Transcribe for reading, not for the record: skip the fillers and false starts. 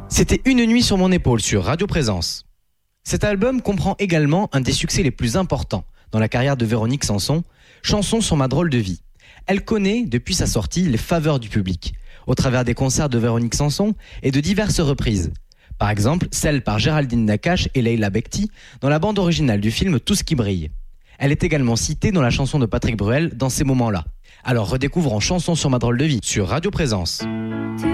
C'était Une nuit sur mon épaule sur Radio Présence. Cet album comprend également un des succès les plus importants dans la carrière de Véronique Sanson, Chansons sur ma drôle de vie. Elle connaît, depuis sa sortie, les faveurs du public, au travers des concerts de Véronique Sanson et de diverses reprises. Par exemple, celle par Géraldine Nakache et Leila Bekti dans la bande originale du film Tout ce qui brille. Elle est également citée dans la chanson de Patrick Bruel, Dans ces moments-là. Alors redécouvrons Chansons sur ma drôle de vie sur Radio Présence.